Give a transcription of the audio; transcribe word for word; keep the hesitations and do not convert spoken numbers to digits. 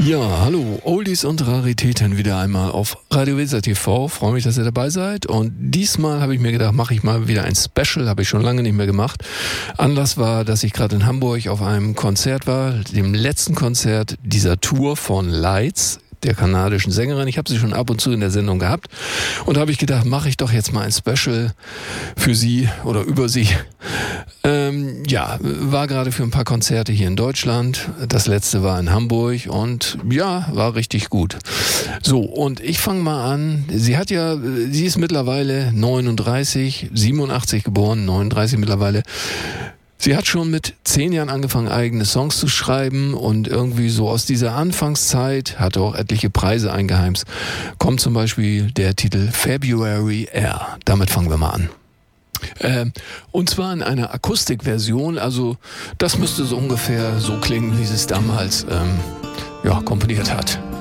Ja, hallo, Oldies und Raritäten wieder einmal auf Radio Weser T V. Freue mich, dass ihr dabei seid. Und diesmal habe ich mir gedacht, mache ich mal wieder ein Special, habe ich schon lange nicht mehr gemacht. Anlass war, dass ich gerade in Hamburg auf einem Konzert war, dem letzten Konzert dieser Tour von Lights, der kanadischen Sängerin. Ich habe sie schon ab und zu in der Sendung gehabt. Und da habe ich gedacht, mache ich doch jetzt mal ein Special für sie oder über sie. Ähm, ja, war gerade für ein paar Konzerte hier in Deutschland. Das letzte war in Hamburg und ja, war richtig gut. So, und ich fange mal an. Sie hat ja, sie ist mittlerweile neununddreißig, siebenundachtzig geboren, neununddreißig mittlerweile. Sie hat schon mit zehn Jahren angefangen, eigene Songs zu schreiben und irgendwie so aus dieser Anfangszeit hatte auch etliche Preise eingeheimst. Kommt zum Beispiel der Titel February Air. Damit fangen wir mal an. Äh, und zwar in einer Akustikversion, also das müsste so ungefähr so klingen, wie sie es damals ähm, ja, komponiert hat.